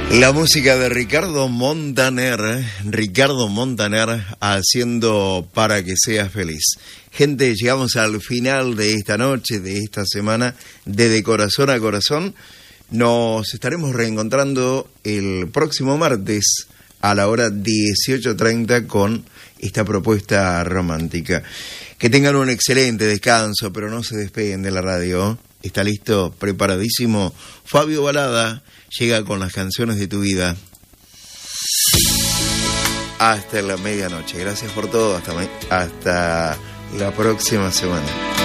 La música de Ricardo Montaner haciendo Para que seas feliz. Gente, llegamos al final de esta noche, de esta semana, de Corazón a Corazón. Nos estaremos reencontrando el próximo martes a la hora 18:30 con esta propuesta romántica. Que tengan un excelente descanso, pero no se despeguen de la radio. ¿Está listo? ¿Preparadísimo? Fabio Balada llega con las canciones de tu vida. Hasta la medianoche. Gracias por todo. Hasta la próxima semana.